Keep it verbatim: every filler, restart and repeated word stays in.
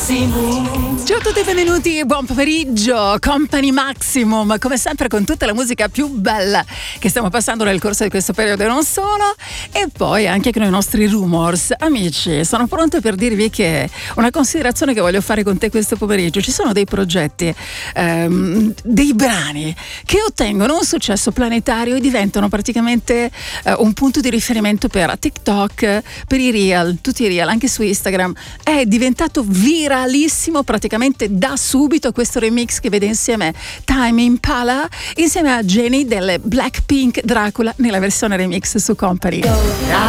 Maximum. Ciao a tutti e benvenuti, buon pomeriggio, Company Maximum, come sempre con tutta la musica più bella che stiamo passando nel corso di questo periodo e non solo, e poi anche con i nostri rumors. Amici, sono pronta per dirvi che una considerazione che voglio fare con te questo pomeriggio: ci sono dei progetti, ehm, dei brani che ottengono un successo planetario e diventano praticamente eh, un punto di riferimento per TikTok, per i reel, tutti i reel, anche su Instagram. È diventato viralissimo praticamente da subito questo remix che vede insieme Tame Impala insieme a Jennie delle Blackpink Dracula nella versione remix su Company.